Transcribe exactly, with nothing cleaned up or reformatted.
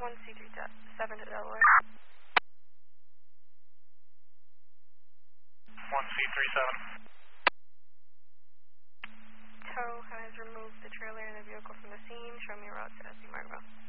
one C three seven to Delaware. one C three seven. Tow has removed the trailer and the vehicle from the scene. Show me a route to S C Margaret.